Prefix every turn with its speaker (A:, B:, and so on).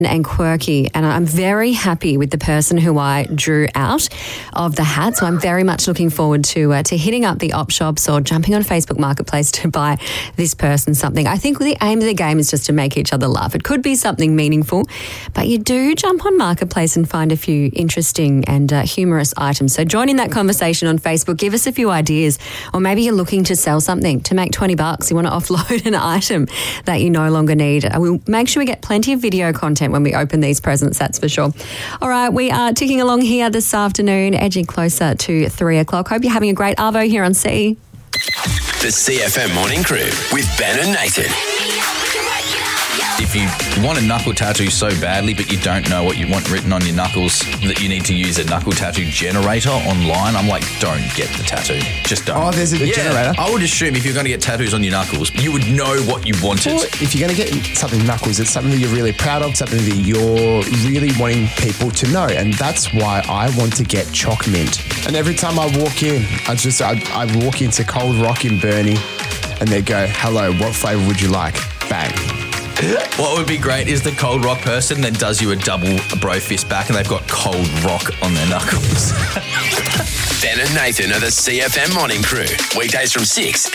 A: and quirky, and I'm very happy with the person who I drew out of the hat. So I'm very much looking forward to hitting up the op shops or jumping on Facebook Marketplace to buy this person something. I think the aim of the game is just to make each other laugh. It could be something meaningful, but you do jump on Marketplace and find a few interesting and humorous items. So join in that conversation on Facebook. Give us a few ideas, or maybe you're looking to sell something to make $20. You want to offload an item that you no longer need. We'll make sure we get plenty of video content when we open these presents, that's for sure. All right, we are ticking along here this afternoon, edging closer to 3 o'clock. Hope you're having a great arvo here on C.
B: The CFM Morning Crew with Ben and Nathan.
C: If you want a knuckle tattoo so badly but you don't know what you want written on your knuckles, that you need to use a knuckle tattoo generator online, I'm like, don't get the tattoo. Just don't.
D: Oh, there's a generator?
C: I would assume if you're going to get tattoos on your knuckles, you would know what you wanted.
D: Well, if you're going to get something knuckles, it's something that you're really proud of, something that you're really wanting people to know. And that's why I want to get Choc Mint. And every time I walk in, I walk into Cold Rock in Burnie and they go, hello, what flavour would you like? Bang.
C: What would be great is the Cold Rock person then does you a double bro fist back and they've got Cold Rock on their knuckles.
B: Ben and Nathan are the CFM Morning Crew. Weekdays from 6